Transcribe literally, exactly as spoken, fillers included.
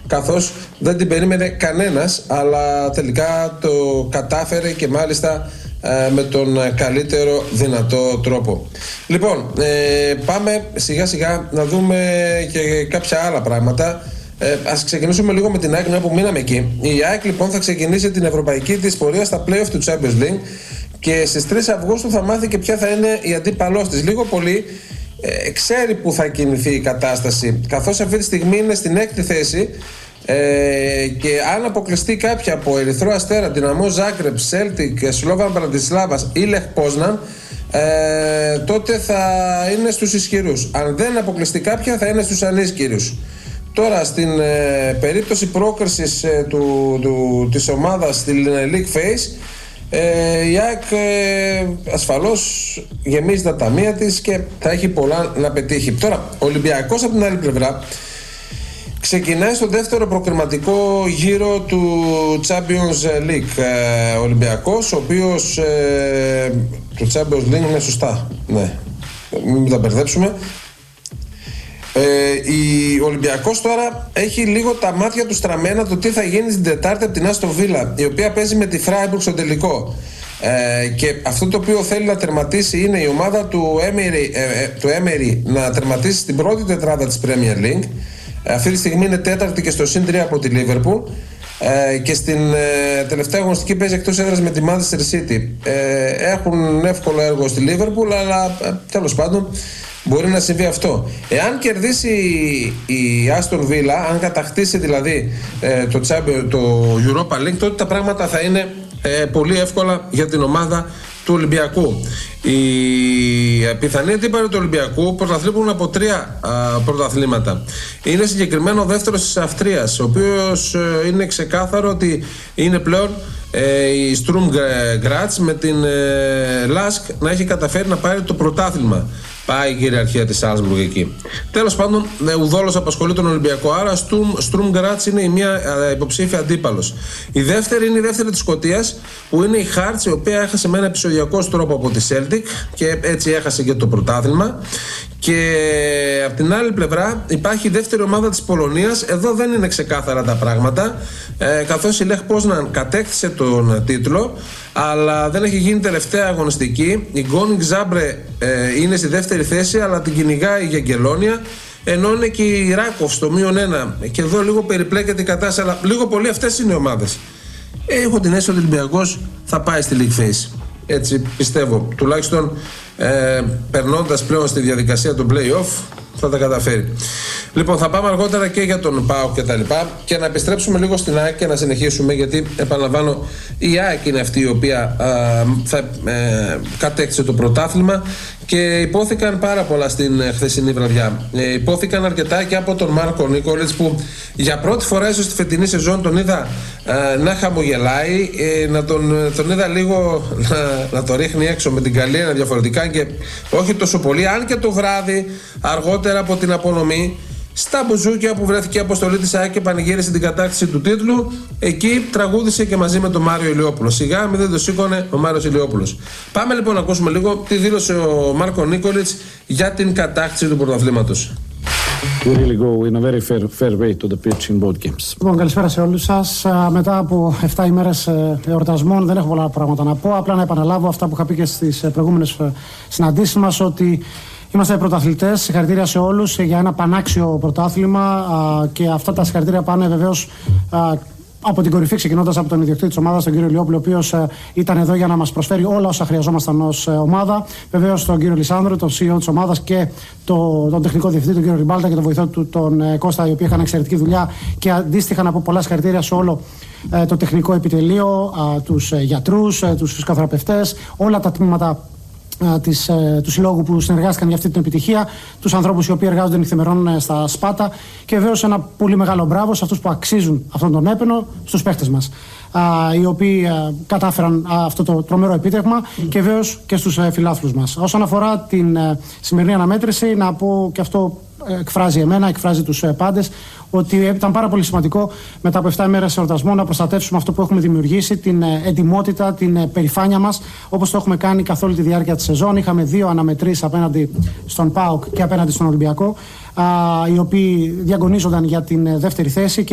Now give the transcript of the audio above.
καθώς δεν την περίμενε κανένας, αλλά τελικά το κατάφερε και μάλιστα ε, με τον καλύτερο δυνατό τρόπο. Λοιπόν, ε, πάμε σιγά σιγά να δούμε και κάποια άλλα πράγματα. Ε, ας ξεκινήσουμε λίγο με την ΑΕΚ, μια που μείναμε εκεί. Η ΑΕΚ λοιπόν θα ξεκινήσει την ευρωπαϊκή της πορεία στα play-off του Champions League και στις τρεις Αυγούστου θα μάθει και ποια θα είναι η αντίπαλός της. Λίγο πολύ ε, ξέρει που θα κινηθεί η κατάσταση, καθώς αυτή τη στιγμή είναι στην έκτη θέση ε, και αν αποκλειστεί κάποια από Ερυθρό Αστέρα, Δυναμό Ζάγκρεπ, Σέλτικ, Σλόβαν Μπραντισλάβας ή Λεχ Πόσναν, ε, τότε θα είναι στους ισχυρούς. Αν δεν αποκλειστεί κάποια, θα είναι στους ανίσχυρους. Τώρα στην ε, περίπτωση πρόκρισης ε, του, του, της ομάδας στην League Phase, ε, η ΑΕΚ ε, ασφαλώς γεμίζει τα ταμεία της και θα έχει πολλά να πετύχει. Τώρα ο Ολυμπιακός από την άλλη πλευρά ξεκινάει στο δεύτερο προκριματικό γύρο του Champions League. ε, Ο Ολυμπιακός, ο οποίος ε, το Champions League είναι σωστά, ναι, μην τα μπερδέψουμε. Ε, η, ο Ολυμπιακός τώρα έχει λίγο τα μάτια του στραμμένα το τι θα γίνει την Τετάρτη από την Άστον Βίλα, η οποία παίζει με τη Φράιμπουργκ στο τελικό. Ε, και αυτό το οποίο θέλει να τερματίσει είναι η ομάδα του Emery, ε, ε, του Emery να τερματίσει στην πρώτη τετράδα της Premier League. Ε, αυτή τη στιγμή είναι τέταρτη και στο συν τρία από τη Liverpool. Ε, και στην ε, τελευταία αγωνιστική παίζει εκτός έδρας με τη Manchester City. Ε, έχουν εύκολο έργο στη Liverpool, αλλά ε, τέλος πάντων μπορεί να συμβεί αυτό. Εάν κερδίσει η Aston Villa, αν κατακτήσει δηλαδή ε, το, το Europa League, τότε τα πράγματα θα είναι ε, πολύ εύκολα για την ομάδα του Ολυμπιακού. Η πιθανή αντίπαλοι του Ολυμπιακού πρωταθλούν από τρία α, πρωταθλήματα. Είναι συγκεκριμένο ο δεύτερος της Αυστρίας, ο οποίος ε, είναι ξεκάθαρο ότι είναι πλέον ε, η Sturm Graz, με την ε, Λάσκ να έχει καταφέρει να πάρει το πρωτάθλημα. Πάει η κυριαρχία της Salzburg εκεί. Τέλος πάντων, ουδόλως απασχολεί τον Ολυμπιακό. Άρα, Sturm Graz είναι η μία υποψήφια αντίπαλος. Η δεύτερη είναι η δεύτερη της Σκωτίας, που είναι η Hearts, η οποία έχασε με ένα επεισοδιακό τρόπο από τη Celtic και έτσι έχασε και το πρωτάθλημα. Και από την άλλη πλευρά υπάρχει η δεύτερη ομάδα της Πολωνίας. Εδώ δεν είναι ξεκάθαρα τα πράγματα, ε, καθώς η Λεχ Πόσναν κατέκτησε τον τίτλο, αλλά δεν έχει γίνει τελευταία αγωνιστική. Η Γκόνιγκ Ζάμπρε ε, είναι στη δεύτερη θέση, αλλά την κυνηγάει η Γεγγελόνια, ενώ είναι και η Ράκοφ στο μείον ένα. Και εδώ λίγο περιπλέκεται η κατάσταση, αλλά λίγο πολύ αυτές είναι οι ομάδες. Ε, έχω την αίσθηση ότι ο Ολυμπιακός θα πάει στη League Phase. Έτσι πιστεύω. Τουλάχιστον ε, περνώντας πλέον στη διαδικασία του play-off θα τα καταφέρει. Λοιπόν, θα πάμε αργότερα και για τον ΠΑΟΚ και τα λοιπά, και να επιστρέψουμε λίγο στην ΑΕΚ και να συνεχίσουμε, γιατί επαναλαμβάνω, η ΑΕΚ είναι αυτή η οποία α, θα ε, κατέκτησε το πρωτάθλημα και υπόθηκαν πάρα πολλά στην χθεσινή βραδιά. Ε, υπόθηκαν αρκετά και από τον Μάρκο Νίκολιτς, που για πρώτη φορά ίσως στη φετινή σεζόν τον είδα ε, να χαμογελάει, ε, να τον, τον είδα λίγο να, να το ρίχνει έξω με την καλή, ένα διαφορετικά, και όχι τόσο πολύ, αν και το βράδυ αργότερα από την απονομή στα μπουζούκια που βρέθηκε η αποστολή της ΑΕΚ και πανηγύρισε την κατάκτηση του τίτλου, εκεί τραγούδισε και μαζί με τον Μάριο Ηλιόπουλο. Σιγά μην δεν το σήκωνε ο Μάριος Ηλιόπουλος. Πάμε λοιπόν να ακούσουμε λίγο τι δήλωσε ο Μάρκο Νίκολιτς για την κατάκτηση του πρωταθλήματος. We really go in a very fair, fair way to the pitch in both games. Λοιπόν, καλησπέρα σε όλους σας. Μετά από επτά ημέρες εορτασμών δεν έχω πολλά πράγματα να πω. Απλά να επαναλάβω αυτά που είχα πει και στις προηγούμενες συναντήσεις μας, ότι είμαστε πρωταθλητές. Συγχαρητήρια σε όλους για ένα πανάξιο πρωτάθλημα, και αυτά τα συγχαρητήρια πάνε βεβαίως από την κορυφή, ξεκινώντας από τον ιδιοκτήτη της ομάδας, τον κύριο Ηλιόπουλο, ο οποίος ήταν εδώ για να μας προσφέρει όλα όσα χρειαζόμασταν ως ομάδα. Βεβαίως τον κύριο Λισάνδρο, τον σι ι ο της ομάδας, και το, τον τεχνικό διευθυντή, τον κύριο Ριμπάλτα, και τον βοηθό του, τον Κώστα, οι οποίοι είχαν εξαιρετική δουλειά, και αντίστοιχα να πω πολλά συγχαρητήρια σε όλο το τεχνικό επιτελείο, τους γιατρούς, τους φυσικοθεραπευτές, όλα τα τμήματα Της, ε, του συλλόγου που συνεργάστηκαν για αυτή την επιτυχία, τους ανθρώπους οι οποίοι εργάζονται νυχθημερών ε, στα Σπάτα, και βεβαίως ένα πολύ μεγάλο μπράβο σε αυτούς που αξίζουν αυτόν τον έπαινο, στους παίχτες μας, α, οι οποίοι α, κατάφεραν α, αυτό το τρομερό επίτευγμα, και βεβαίως και στους ε, φιλάθλους μας. Όσον αφορά την ε, σημερινή αναμέτρηση, να πω, και αυτό εκφράζει εμένα, εκφράζει τους ε, πάντες, ότι ήταν πάρα πολύ σημαντικό μετά από επτά ημέρες εορτασμό να προστατεύσουμε αυτό που έχουμε δημιουργήσει, την ε, εντιμότητα, την ε, περηφάνεια μας, όπως το έχουμε κάνει καθ' όλη τη διάρκεια της σεζόν. Είχαμε δύο αναμετρήσεις απέναντι στον ΠΑΟΚ και απέναντι στον Ολυμπιακό, α, οι οποίοι διαγωνίζονταν για την ε, δεύτερη θέση. Και